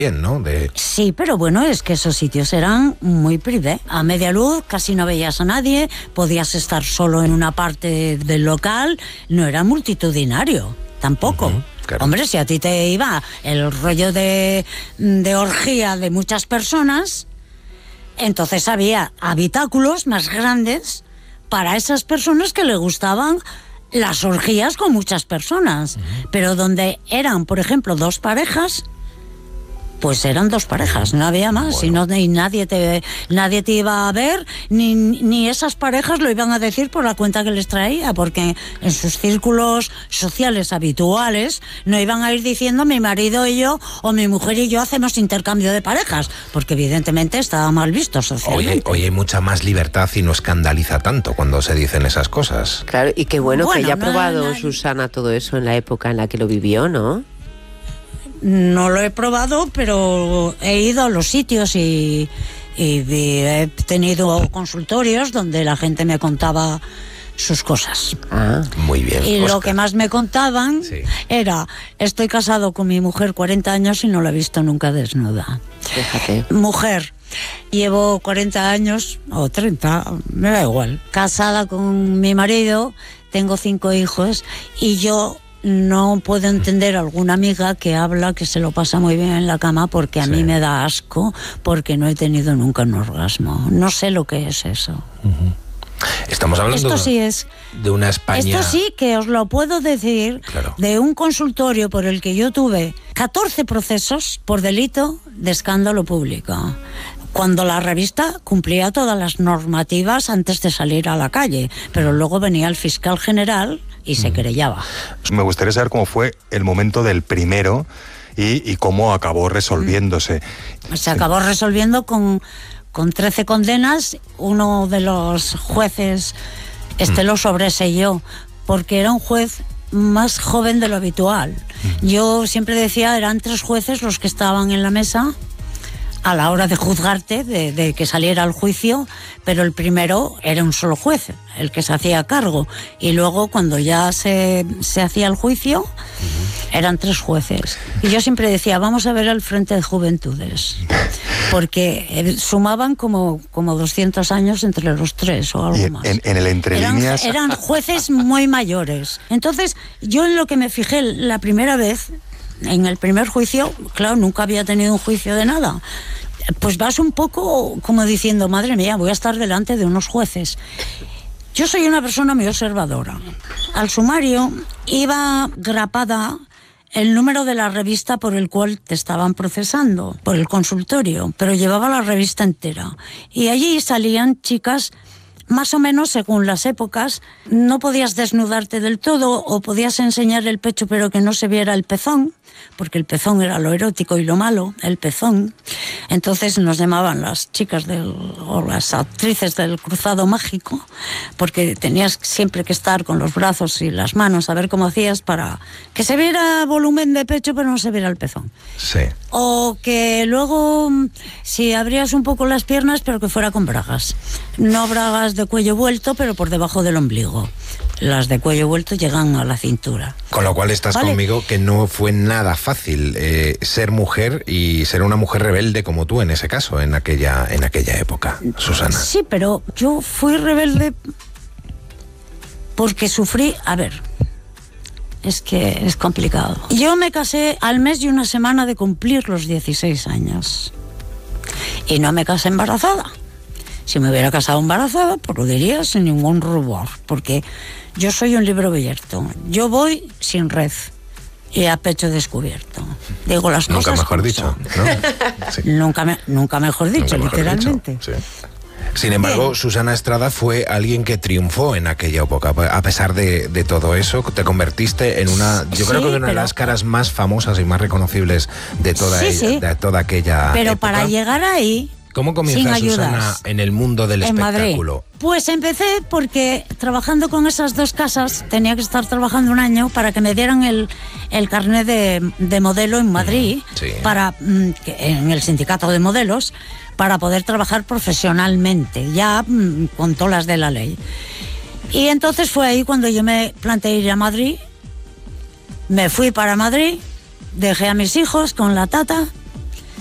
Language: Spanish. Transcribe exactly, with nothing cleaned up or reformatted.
bien, ¿no? De... Sí, pero bueno, es que esos sitios eran muy privé. A media luz casi no veías a nadie, podías estar solo en una parte del local, no era multitudinario, tampoco. Uh-huh, claro. Hombre, si a ti te iba el rollo de, de orgía de muchas personas, entonces había habitáculos más grandes para esas personas que le gustaban las orgías con muchas personas. Uh-huh. Pero donde eran, por ejemplo, dos parejas, pues eran dos parejas, no había más. Bueno. Y, no, y nadie te nadie te iba a ver, ni, ni esas parejas lo iban a decir por la cuenta que les traía, porque en sus círculos sociales habituales no iban a ir diciendo mi marido y yo, o mi mujer y yo hacemos intercambio de parejas, porque evidentemente estaba mal visto socialmente. Hoy, hoy hay mucha más libertad y no escandaliza tanto cuando se dicen esas cosas. Claro, y qué bueno, bueno que haya no, probado no, Susana todo eso en la época en la que lo vivió, ¿no? No lo he probado, pero he ido a los sitios y, y, y he tenido consultorios donde la gente me contaba sus cosas. Ah, muy bien. Y Oscar. Lo que más me contaban sí. era, estoy casado con mi mujer cuarenta años y no la he visto nunca desnuda. Fíjate. Mujer, llevo cuarenta años, o treinta, me da igual. Casada con mi marido, tengo cinco hijos y yo no puedo entender a alguna amiga que habla que se lo pasa muy bien en la cama porque a sí. mí me da asco, porque no he tenido nunca un orgasmo. No sé lo que es eso. Uh-huh. Estamos hablando esto sí es, de una España... Esto sí que os lo puedo decir, claro. de un consultorio por el que yo tuve catorce procesos por delito de escándalo público, cuando la revista cumplía todas las normativas antes de salir a la calle, pero luego venía el fiscal general y se querellaba. Me gustaría saber cómo fue el momento del primero y, y cómo acabó resolviéndose. Se acabó resolviendo con, con trece condenas. Uno de los jueces, este lo sobreseyó, porque era un juez más joven de lo habitual. Yo siempre decía, eran tres jueces los que estaban en la mesa a la hora de juzgarte, de, de que saliera al juicio, pero el primero era un solo juez, el que se hacía cargo, y luego cuando ya se, se hacía el juicio, eran tres jueces. Y yo siempre decía, vamos a ver al Frente de Juventudes, porque sumaban como, como doscientos años entre los tres o algo más. En, en el entre eran, líneas... eran jueces muy mayores. Entonces, yo en lo que me fijé la primera vez, en el primer juicio, claro, nunca había tenido un juicio de nada, pues vas un poco como diciendo, madre mía, voy a estar delante de unos jueces. Yo soy una persona muy observadora. Al sumario iba grapada el número de la revista por el cual te estaban procesando, por el consultorio, pero llevaba la revista entera. Y allí salían chicas más o menos según las épocas. No podías desnudarte del todo o podías enseñar el pecho pero que no se viera el pezón, porque el pezón era lo erótico y lo malo, el pezón. Entonces nos llamaban las chicas del, o las actrices del cruzado mágico, porque tenías siempre que estar con los brazos y las manos a ver cómo hacías para que se viera volumen de pecho pero no se viera el pezón. Sí. O que luego, si abrías un poco las piernas, pero que fuera con bragas. No bragas de cuello vuelto, pero por debajo del ombligo. Las de cuello vuelto llegan a la cintura. Con lo cual estás ¿Vale? conmigo que no fue nada fácil eh, ser mujer y ser una mujer rebelde como tú en ese caso, en aquella, en aquella época, Susana. Sí, pero yo fui rebelde porque sufrí... A ver, es que es complicado. Yo me casé al mes y una semana de cumplir los dieciséis años. Y no me casé embarazada. Si me hubiera casado embarazada, pues lo diría sin ningún rubor, porque yo soy un libro abierto. Yo voy sin red y a pecho descubierto. Digo las nunca cosas mejor dicho, ¿no? Sí. Nunca, me, nunca mejor dicho, nunca mejor literalmente. Dicho, sí. Sin embargo, Bien. Susana Estrada fue alguien que triunfó en aquella época. A pesar de, de todo eso, te convertiste en una, yo sí, creo que una pero... de las caras más famosas y más reconocibles de toda, sí, ella, sí. de toda aquella Pero época. para llegar ahí... ¿Cómo comienza Susana en el mundo del en espectáculo? Madrid. Pues empecé porque trabajando con esas dos casas tenía que estar trabajando un año para que me dieran el, el carnet de, de modelo en Madrid, sí. para en el sindicato de modelos, para poder trabajar profesionalmente, ya con todas las de la ley. Y entonces fue ahí cuando yo me planteé ir a Madrid. Me fui para Madrid, dejé a mis hijos con la tata